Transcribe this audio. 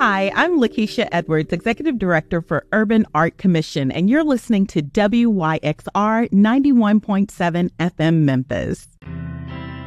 Hi, I'm Lakeisha Edwards, Executive Director for Urban Art Commission, and you're listening to WYXR 91.7 FM Memphis.